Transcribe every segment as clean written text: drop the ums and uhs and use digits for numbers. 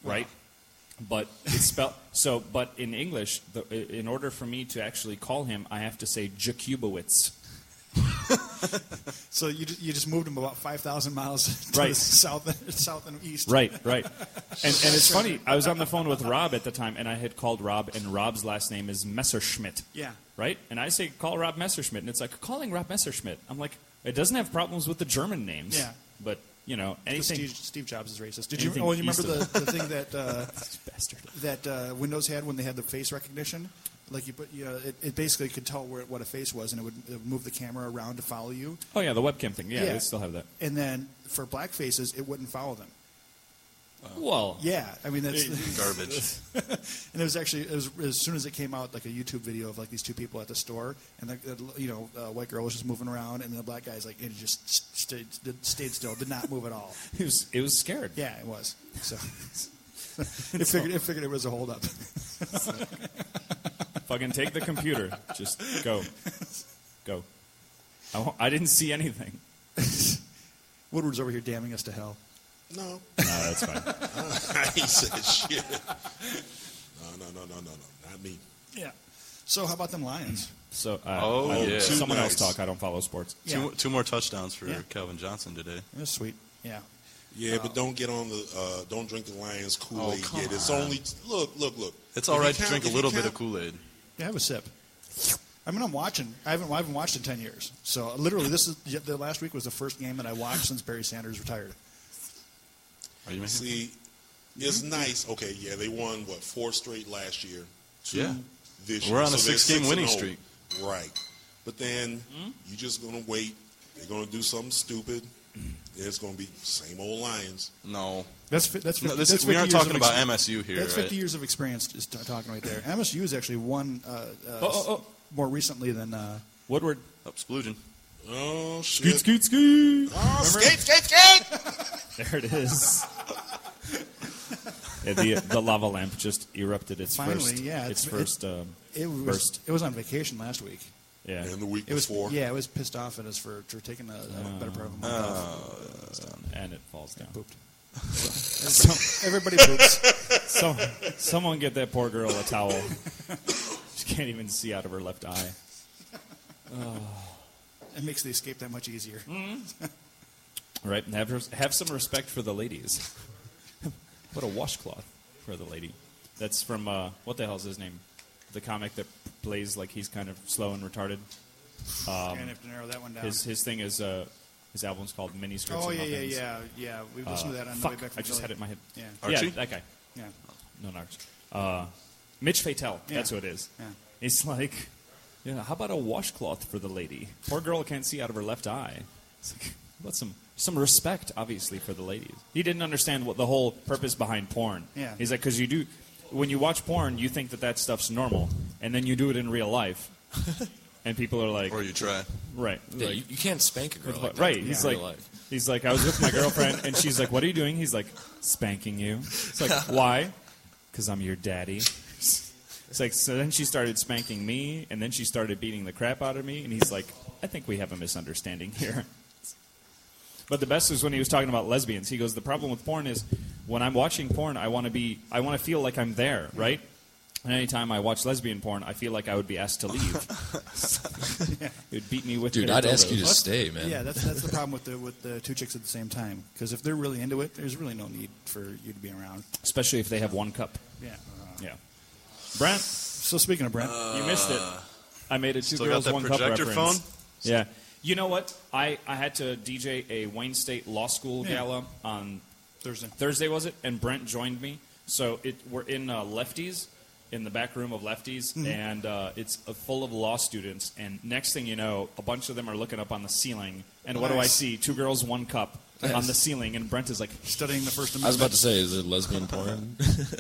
right? But it's spelled so. But in English, in order for me to actually call him, I have to say Jakubowicz. So you just moved him about 5,000 miles to Right. the south and east. Right. And it's funny. I was on the phone with Rob at the time, and I had called Rob, and Rob's last name is Messerschmitt. Yeah. Right? And I say, call Rob Messerschmitt, and it's like, calling Rob Messerschmitt. I'm like, it doesn't have problems with the German names. Yeah. But, anything. Steve Jobs is racist. Did you? Anything Oh, you remember east the thing that Bastard. that Windows had when they had the face recognition? Like it basically could tell what a face was, and it would move the camera around to follow you. Oh, yeah, the webcam thing. Yeah, Yeah. they still have that. And then for black faces, it wouldn't follow them. Well, Yeah, I mean that's Garbage. And it was as soon as it came out, like a YouTube video of like these two people at the store, and the white girl was just moving around, and the black guy's like, and he just stayed still, did not move at all. it was scared. Yeah, it was. So it figured it was a holdup. Fucking take the computer. Just go. I didn't see anything. Woodward's over here damning us to hell. No. No, that's fine. He said shit. No. Not me. Yeah. So how about them Lions? So, yeah. Someone else Nice. talk. I don't follow sports. Yeah. Two more touchdowns for Yeah. Calvin Johnson today. It was sweet. Yeah. Yeah, but don't get on the. Don't drink the Lions Kool-Aid Oh, come yet. It's on. only look. It's If all you right to count- drink a if you little bit count- of Kool-Aid. Yeah, have a sip. I mean, I'm watching. I haven't watched in 10 years. So literally, the last week was the first game that I watched since Barry Sanders retired. Are you making? See, it's nice. Okay, yeah, they won 4 straight last year. 2 Yeah. this year. We're on a So they're 6-game winning 6-0. streak. Right, but then you're just gonna wait. They're gonna do something stupid. It's gonna be same old Lions. No. That's No, that's we 50 aren't years talking of about ex- MSU here, That's right? 50 years of experience just talking right there. MSU has actually won Oh. more recently than Woodward. Splugen. Oh shit! Skeet. Oh, skate! There it is. Yeah, the lava lamp just erupted its Finally, first. yeah, its it's- first. it was burst. it was on vacation last week. Yeah. And the week It was before. it was pissed off at us for taking a better part of a month off. And it falls down. Pooped. Everybody poops. So, someone get that poor girl a towel. She can't even see out of her left eye. It makes the escape that much easier. Right, and have some respect for the ladies. What a washcloth for the lady. That's from what the hell's his name? The comic that plays like he's kind of slow and retarded. Gonna have to narrow that one down. His thing is his album's called Mini Scripts Oh and yeah. Muffins. We listened to that on the Fuck, way back from I just Philly. had it in my head. Yeah. Archie? Yeah, that guy. Yeah. No, Narcs. Mitch Fatel. Yeah. That's who it is. Yeah. It's like, how about a washcloth for the lady? Poor girl can't see out of her left eye. It's like, what some respect, obviously, for the ladies. He didn't understand what the whole purpose behind porn. Yeah. He's like, because when you watch porn, you think that stuff's normal, and then you do it in real life, and people are like, Or you try. right, Yeah, like, you can't spank a girl like that right. in He's real like, life. I was with my girlfriend, and she's like, "What are you doing?" He's like, "Spanking you." It's like, why? Because I'm your daddy. It's like, so then she started spanking me, and then she started beating the crap out of me, and he's like, "I think we have a misunderstanding here." But the best was when he was talking about lesbians. He goes, "The problem with porn is when I'm watching porn, I want to feel like I'm there, right? And anytime I watch lesbian porn, I feel like I would be asked to leave. It would beat me with Dude, their I'd ask you to dildos. stay, man. Yeah, that's the problem with the two chicks at the same time. Because if they're really into it, there's really no need for you to be around. Especially if they have one cup. Yeah. Yeah. Brent, So speaking of Brent, you missed it. I made a two Still girls, got that one cup projector reference. phone? Yeah. You know what? I had to DJ a Wayne State Law School gala on Thursday, was it? And Brent joined me. So we're in Lefties, in the back room of Lefties, and it's full of law students. And next thing you know, a bunch of them are looking up on the ceiling. And what do I Nice. see? Two girls, one cup on the ceiling. And Brent is like, studying the First I was Amendment. about to say, is it lesbian porn?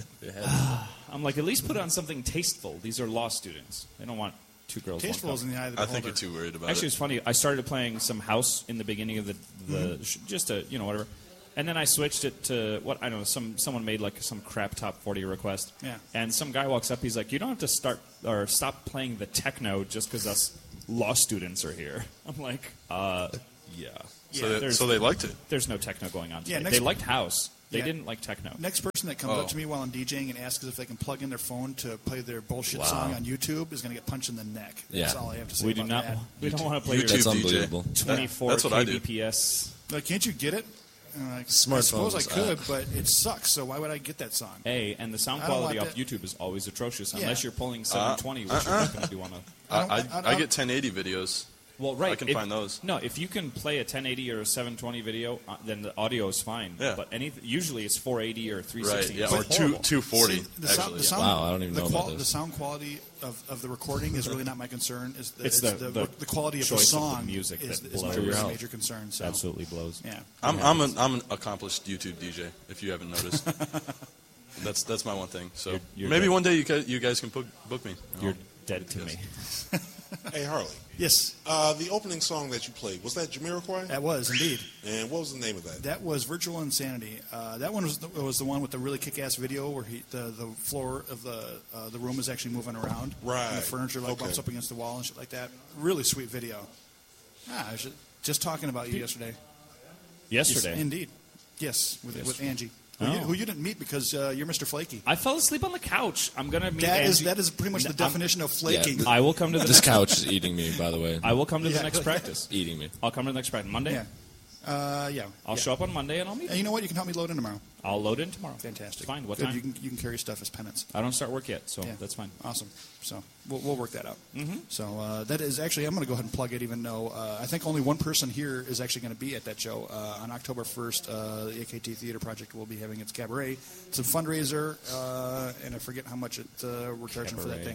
I'm like, at least put on something tasteful. These are law students. They don't want two girls, Tasteful one is cup. in the eye of the I think beholder. you're too worried about Actually, it. it's funny. I started playing some house in the beginning of the just to whatever, and then I switched it to what I don't know. Someone made like some crap top 40 request. Yeah. And some guy walks up. He's like, "You don't have to stop playing the techno just because us law students are here." I'm like, yeah. So they liked it. There's no techno going on. Yeah, Today. next- They liked house. They Yeah. didn't like techno. Next person that comes up to me while I'm DJing and asks if they can plug in their phone to play their bullshit Wow. song on YouTube is going to get punched in the neck. That's Yeah. all I have to say We do about not. that. We don't want to play YouTube That's your DJ. unbelievable. 24 That's what I do. kbps. Like, can't you get it? And I'm like, I Smartphones, suppose I could, but it sucks, so why would I get that song? And the sound I don't quality want off that. YouTube is always atrocious Yeah. unless you're pulling 720, which you're not going to do on a. I get 1080 videos. Well, right. I can find those. No, if you can play a 1080 or a 720 video, then the audio is fine. Yeah. But usually it's 480 or Right, 360. yeah, It's or horrible. 240, See, actually. Wow, I don't even know about this. The sound quality of the recording is really not my concern. It's The quality of the choice of the song music is, that is my blows. major concern. So. Absolutely blows. Yeah. I'm an accomplished YouTube DJ, if you haven't noticed. That's my one thing. So You're maybe dead. one day you guys can book me. You're dead to me. Hey, Harley. Yes, The opening song that you played, was that Jamiroquai? that was indeed. And what was the name of that? That was Virtual Insanity. That one was the one with the really kick-ass video where the floor of the room is actually moving around. Right. And the furniture bumps up against the wall and shit like that. Really sweet video. I was just talking about you yesterday. Yesterday. Indeed. Yes, with Angie. Oh. Who you didn't meet because you're Mr. Flaky. I fell asleep on the couch. I'm going to meet That Angie. is pretty much the definition of flaking. Yeah. I will come to the This next, couch is eating me, by the way. I will come to the Yeah. next practice. Eating me. I'll come to the next practice. Monday? Yeah. Yeah. I'll show up on Monday and I'll meet And you. you know what? You can help me load in tomorrow. I'll load in tomorrow. Fantastic. Fine. What Good. time? You can carry stuff as penance. I don't start work yet, so Yeah. that's fine. Awesome. So we'll work that out. Mm-hmm. So that is actually, I'm going to go ahead and plug it, even though I think only one person here is actually going to be at that show. On October 1st, the AKT Theater Project will be having its cabaret. It's a fundraiser, and I forget how much we're charging for that Cabaret. thing.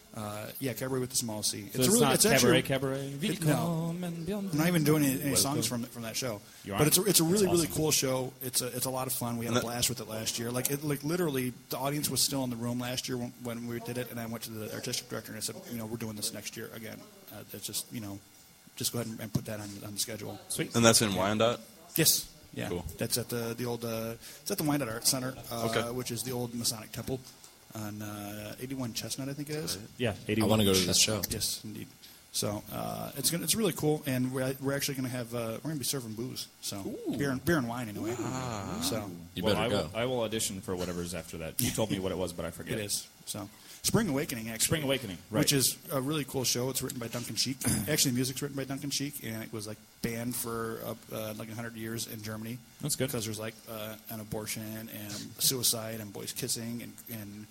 Yeah, cabaret with the small C. So it's not actually cabaret. no. I'm not even doing any songs from that show. You But aren't? it's a really That's really awesome. cool show. It's a lot of fun. We had a blast with it last year. Like literally, the audience was still in the room last year when we did it, and I went to the artistic director and I said, we're doing this next year again. It's just just go ahead and put that on the schedule. Sweet. And that's in Wyandotte? Yes. Yeah. Cool. That's at the old. It's at the Wyandotte Art Center, Okay. which is the old Masonic Temple on 81 Chestnut, I think it is. Yeah, I 81. want to go to this show. Yes, indeed. So it's really cool, and we're actually going to have we're going to be serving booze, so beer and wine anyway. So You Well, better go. I will audition for whatever's after that. You told me what it was, but I forget. it is. So Spring Awakening, actually. Spring Awakening, right. Which is a really cool show. It's written by Duncan Sheik. Actually, the music's written by Duncan Sheik, and it was like banned for like 100 years in Germany. That's good. Because there's like an abortion and suicide and boys kissing and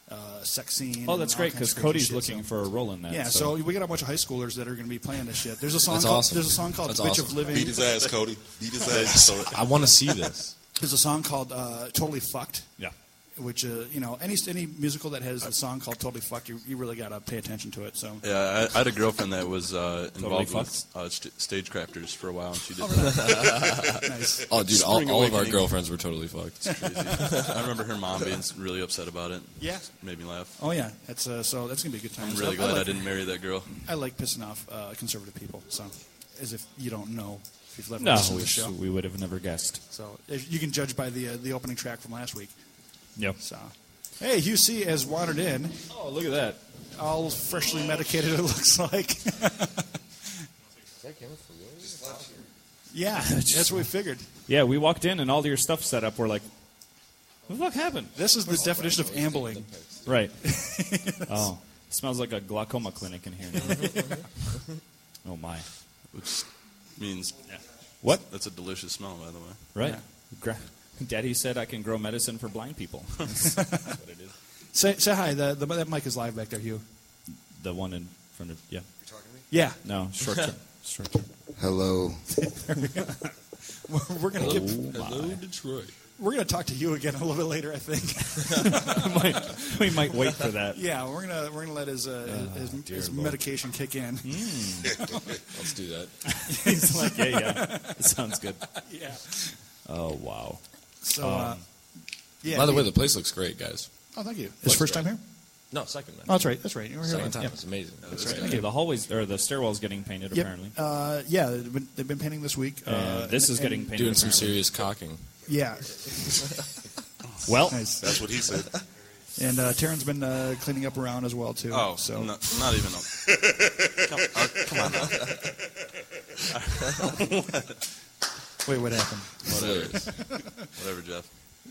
sex scene. Oh, that's and all great kinds because of crazy Cody's shit, looking so. for a role in that. Yeah, so we got a bunch of high schoolers that are going to be playing this shit. There's a song That's called awesome. There's a song called That's Bitch awesome. of Living. Beat his ass, Cody. Beat his ass. I want to see this. There's a song called Totally Fucked. Yeah. Which any musical that has a song called Totally Fucked, you really got to pay attention to it. So Yeah, I had a girlfriend that was involved fucked? with Stagecrafters for a while, and she did that. nice. Oh, dude, Spring all of our Awakening. girlfriends were totally fucked. I remember her mom being really upset about it. Yeah. Made me laugh. Oh yeah, that's so that's gonna be a good time. I'm So really glad I like, didn't marry that girl. I like pissing off conservative people. So as if you don't know if you've never No, listened to the show. we would have never guessed. So if you can judge by the opening track from last week. Yep. So hey, Hugh C has wandered in, Oh, look at that. all freshly medicated. It looks like. Yeah, that's what we figured. Yeah, we walked in and all your stuff set up. We're like, what the fuck happened? This is the definition of ambling. Right. Oh, smells like a glaucoma clinic in here now. Oh my. Which means What? that's a delicious smell, by the way. Right. Yeah. Daddy said I can grow medicine for blind people. That's what it is. Say hi. That mic is live back there, Hugh. The one in front of yeah. Yeah, No, short term. Short term. Hello. we're gonna get. Hello, Detroit. We're gonna talk to you again a little bit later, I think. We might wait for that. Yeah, we're gonna let his dear Lord. medication kick in. Let's do that. He's like, yeah. It sounds good. Yeah. Oh wow. So, yeah. By the way, the place looks great, guys. oh, thank you. His first time here. No, second, man. Oh, that's right. That's right. You were here Second last- time. yeah. It's amazing. Thank you. The hallways or the stairwell's getting painted Yep. apparently. Yeah, they've been painting this week. This is getting painted. Doing some apparently. serious cocking. Yeah. Well, Nice. That's what he said. And Taryn's been cleaning up around as well too. Oh, so not even. Come on now. wait, what happened? Hilarious. Whatever, Jeff.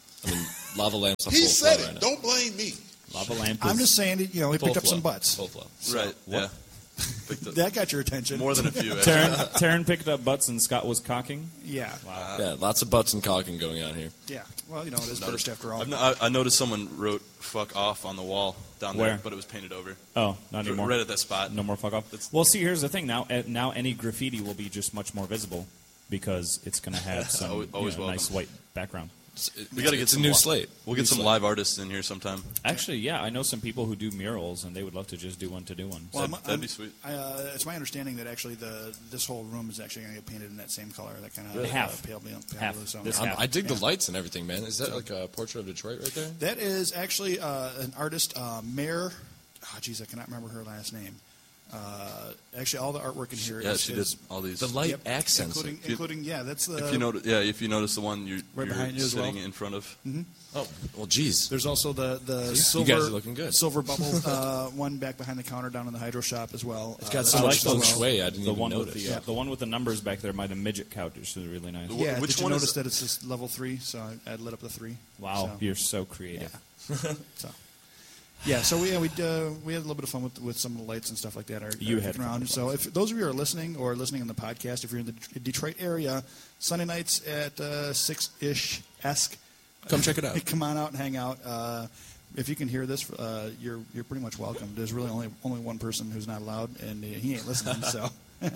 Lava lamps on He full said flow it. right now. Don't blame me. Lava lamp. I'm is- just saying, he Full picked up flow. some butts. Full flow. Right. Yeah. Picked up That got your attention. more than a few. Actually. Taryn picked up butts and Scott was cocking. Yeah. Yeah, lots of butts and cocking going on here. Yeah. Well, it is first after all. I noticed someone wrote "fuck off" on the wall down Where? there, but it was painted over. Oh, not anymore. Right at that spot. No more fuck off. Well, see, here's the thing. Now any graffiti will be just much more visible because it's going to have some Always nice welcome. white background. We got to get It's a some new slate. We'll get some live artists in here sometime. Actually, yeah, I know some people who do murals, and they would love to just do one to do one. Well, That'd be sweet. It's my understanding that actually this whole room is actually going to get painted in that same color, that kind of Half. pale blue. Half. So. This I half. dig the lights and everything, man. Is that like a portrait of Detroit right there? That is actually an artist, Mare. Oh, geez, I cannot remember her last name. Actually, all the artwork in here Yeah, is she did all these. The light yep, accents. including that's the. If you notice the one you're behind you as sitting well. in front of. Oh, well, geez. There's also the You silver. guys are looking good. Silver bubble one back behind the counter down in the hydro shop as well. It's got that's so I much like feng those- shui, I didn't the even one notice. with the one with the numbers back there. The midget couch is really nice. Yeah, Which did you one is notice it? that it's just level 3? So I lit up the 3. Wow, So, you're so creative. so. Yeah, so we had a little bit of fun with some of the lights and stuff like that. You had kicking around. So if those of you are listening or listening on the podcast, if you're in the Detroit area, Sunday nights at 6-ish, Come check it out. come on out and hang out. If you can hear this, you're pretty much welcome. There's really only one person who's not allowed, and he ain't listening. So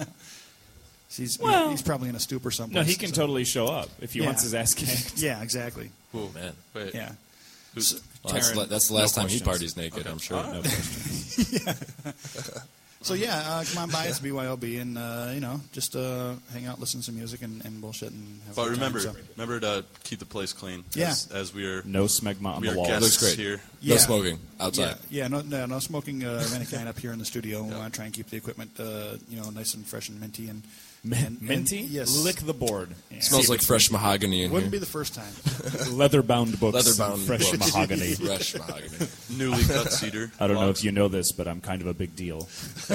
he's probably in a stupor somewhere. No, he can totally show up if he Yeah. wants his ass kicked. Yeah, exactly. Cool. Man. Wait. Yeah. Who's, Well, Taryn, that's the last no time he questions. parties naked, I'm sure. No question. So yeah, come on by. It's BYOB, and just hang out, listen to some music, and bullshit, and have a but good remember, time. So, to keep the place clean. Yeah. As we are No smegma on we the are walls. guests Looks great. here. No Yeah. smoking outside. Yeah, no smoking of any kind up here in the studio. We want to try and keep the equipment, nice and fresh and minty and Minty? yes, Lick the board. Yeah. Smells like fresh mahogany in Wouldn't be here. the first time. Leather-bound books. Leather-bound Fresh books. mahogany. Fresh mahogany. Newly cut cedar. I don't know logs. if you know this, but I'm kind of a big deal.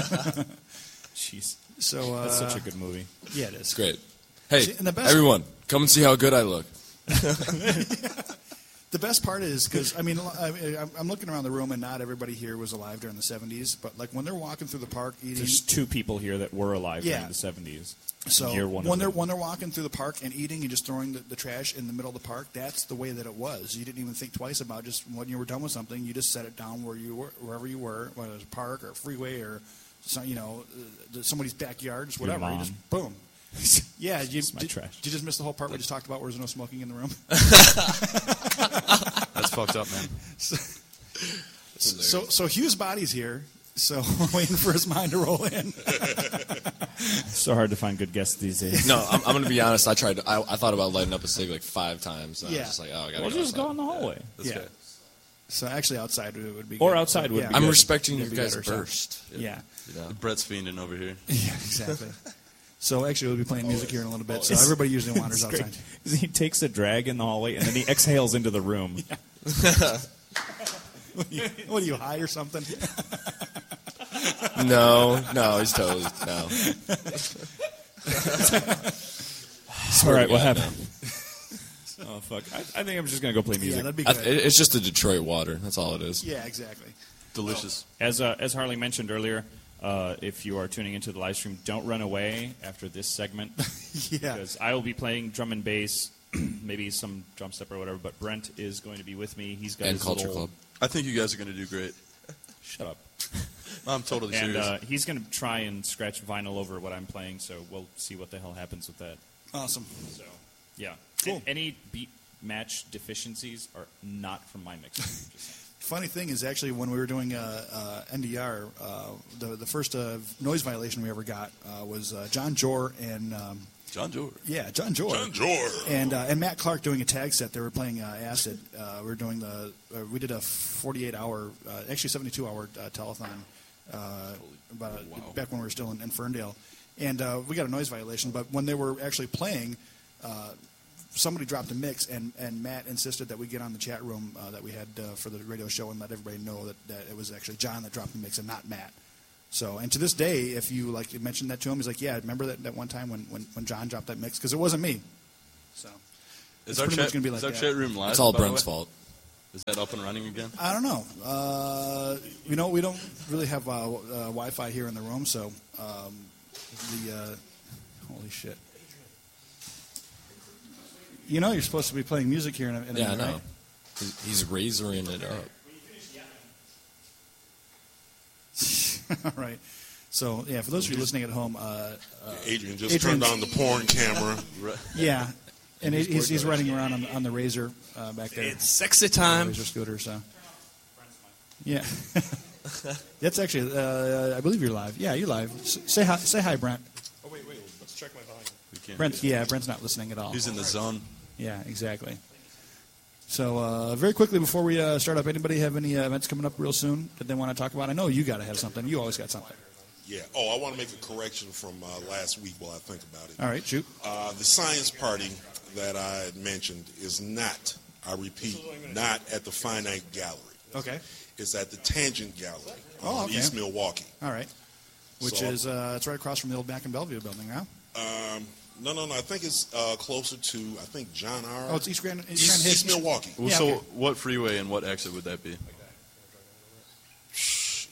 Jeez. So That's such a good movie. yeah, it is. It's great. Hey, See, and the best- everyone, come and see how good I look. The best part is because I'm looking around the room, and not everybody here was alive during the '70s. But like when they're walking through the park eating, There's two people here that were alive Yeah. during the 70s. so You're one of when them. they're walking through the park and eating and just throwing the trash in the middle of the park, that's the way that it was. You didn't even think twice about just when you were done with something. You just set it down wherever you were, whether it was a park or a freeway or somebody's backyard, just whatever. You mom. just boom. Yeah, my trash. Did you just miss the whole part we just talked about where there's no smoking in the room? That's fucked up, man. So Hugh's body's here, so we're waiting for his mind to roll in. So hard to find good guests these days. No, I'm going to be honest. I tried. I thought about lighting up a cig like 5 times. And I Yeah. was just like, oh, I got to Well, go just go outside. in the hallway. That's Yeah. good. So actually, outside would be Or good. outside would be I'm good. respecting you That'd be guys' better, so. burst. Yeah. Brett's fiending over here. Yeah, exactly. So actually, we'll be playing music here in a little bit. So everybody usually wanders It's great. outside. He takes a drag in the hallway and then he exhales into the room. What are you, high or something? No, he's totally no. All right, what God, happened? Oh, fuck. I think I'm just going to go play Yeah, music. that'd be I, good. it's just the Detroit water. That's all it is. Yeah, exactly. Delicious. As Harley mentioned earlier, if you are tuning into the live stream, don't run away after this segment. Yeah. Because I will be playing drum and bass, maybe some drum step or whatever, but Brent is going to be with me. He's got And his Culture little... Club. I think you guys are going to do great. Shut up. I'm totally And serious. he's going to try and scratch vinyl over what I'm playing, so we'll see what the hell happens with that. Awesome. So, yeah. Cool. Any beat match deficiencies are not from my mixing. Just saying. Funny thing is, actually, when we were doing NDR, the first noise violation we ever got was John Jor and John Jor. yeah, John Jor. John Jor. And Matt Clark doing a tag set. They were playing Acid. We were doing we did a 48-hour, actually 72-hour telethon back when we were still in Ferndale, and we got a noise violation. But when they were actually playing, somebody dropped a mix, and Matt insisted that we get on the chat room that we had for the radio show and let everybody know that it was actually John that dropped the mix and not Matt. So, and to this day, if you mention that to him, he's like, "Yeah, remember that one time when John dropped that mix? Because it wasn't me." So, Is it's our pretty much chat, gonna be like is our that. chat room live? It's all by the Brent's way? fault. Is that up and running again? I don't know. We don't really have Wi-Fi here in the room, so holy shit. You know you're supposed to be playing music here in a Yeah, I minute, know. right? He's razoring it up. All right. So, yeah, for those of you listening at home, Adrian just Adrian's- turned on the porn camera. yeah, and he's riding around on the Razor back there. It's sexy time. Razor scooter, so. Yeah. That's actually, I believe you're live. Yeah, you're live. Say hi, Brent. Oh, wait. Let's check my volume. We can't. Brent's not listening at all. He's in the zone. Yeah, exactly. So, very quickly before we start up, anybody have any events coming up real soon that they want to talk about? I know you got to have something. You always got something. Yeah. Oh, I want to make a correction from last week while I think about it. All right, shoot. The science party that I had mentioned is not, I repeat, not at the Finite Gallery. Okay. It's at the Tangent Gallery Oh, in okay. East Milwaukee. All right. Which So- is it's right across from the old Back in Bellevue building, huh? No. I think it's closer to, I think, John R. Oh, it's East Grand East Milwaukee. Well, Yeah, so okay. what freeway and what exit would that be? Shit.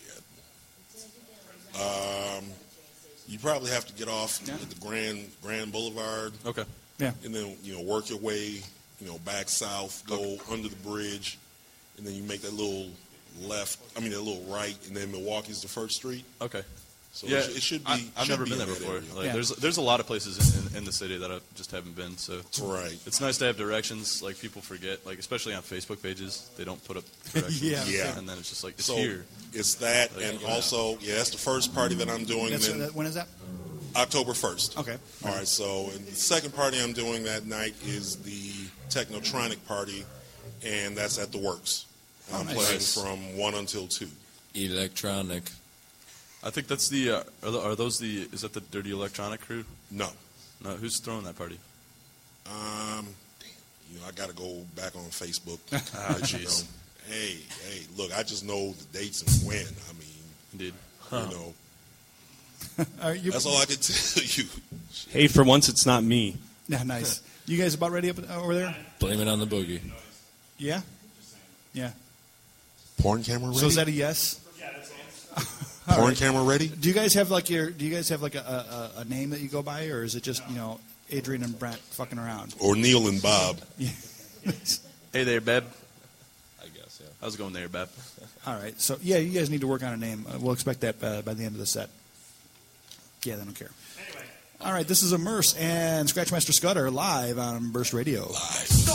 You probably have to get off Yeah. at the Grand Boulevard, Okay. Yeah. and then work your way, back south, go under the bridge, and then you make that little that little right, and then Milwaukee's the first street. Okay. So Yeah, it should be. I've should never be been in there that before. area. Like, Yeah. there's a lot of places in the city that I just haven't been. So Right. it's nice to have directions. Like people forget, like especially on Facebook pages, they don't put up directions. Yeah. And then it's just like it's So here. it's that, and also, that's the first party that I'm doing. That's, and then when is that? October 1st. Okay. All right. So and the second party I'm doing that night is the Technotronic party, and that's at the Works. I'm nice. playing Nice. from 1 until 2. Electronic. I think that's the. Are those the? Is that the Dirty Electronic crew? No. No, who's throwing that party? Damn. I got to go back on Facebook. Ah, jeez. Hey, look, I just know the dates and when. I mean, Indeed. that's all I can tell you. Hey, for once, it's not me. Yeah, nice. You guys about ready up over there? Blame it on the boogie. Yeah. Yeah. Porn camera ready? So is that a yes? Porn camera ready? Do you guys have like a name that you go by, or is it just Adrian and Brent fucking around? Or Neil and Bob? Yeah. Hey there, Beb. I guess, yeah. How's it going there, Beb? All right. So yeah, you guys need to work on a name. We'll expect that by the end of the set. Yeah, they don't care. All right, this is Immerse and Scratchmaster Scudder live on Burst Radio. Live.